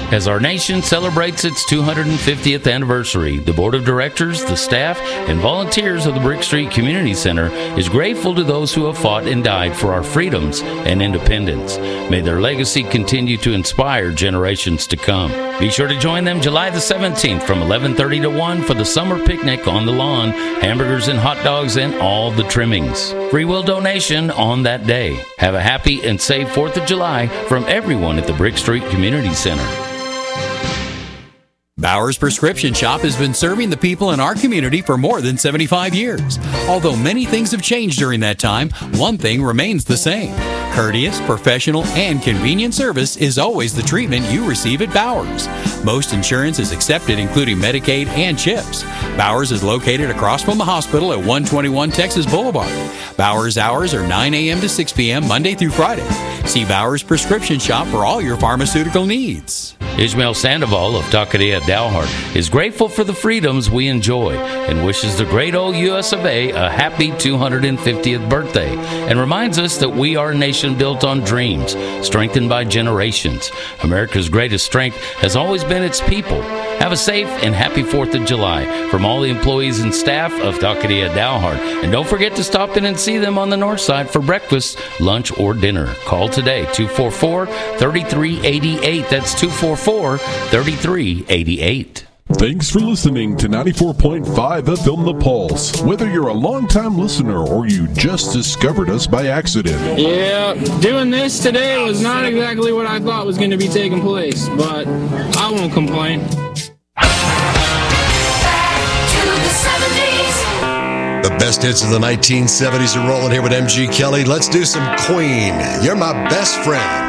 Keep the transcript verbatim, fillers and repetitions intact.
As our nation celebrates its two hundred fiftieth anniversary, the Board of Directors, the staff, and volunteers of the Brick Street Community Center is grateful to those who have fought and died for our freedoms and independence. May their legacy continue to inspire generations to come. Be sure to join them July the seventeenth from eleven thirty to one for the summer picnic on the lawn, hamburgers and hot dogs and all the trimmings. Free will donation on that day. Have a happy and safe fourth of July from everyone at the Brick Street Community Center. Bowers Prescription Shop has been serving the people in our community for more than seventy-five years. Although many things have changed during that time, one thing remains the same. Courteous, professional, and convenient service is always the treatment you receive at Bowers. Most insurance is accepted, including Medicaid and CHIPS. Bowers is located across from the hospital at one twenty-one Texas Boulevard. Bowers hours are nine a.m. to six p.m. Monday through Friday. See Bowers Prescription Shop for all your pharmaceutical needs. Ishmael Sandoval of Taqueria Dalhart is grateful for the freedoms we enjoy and wishes the great old U S of A a happy two hundred fiftieth birthday and reminds us that we are a nation built on dreams, strengthened by generations. America's greatest strength has always been its people. Have a safe and happy fourth of July from all the employees and staff of Taqueria Dalhart. And don't forget to stop in and see them on the north side for breakfast, lunch, or dinner. Call today, two four four, three three eight eight. That's two four four, three three eight eight. Thanks for listening to ninety-four point five F M The Pulse. Whether you're a longtime listener or you just discovered us by accident. Yeah, doing this today was not exactly what I thought was going to be taking place, but I won't complain. The best hits of the nineteen seventies are rolling here with M G Kelly. Let's do some Queen. You're my best friend.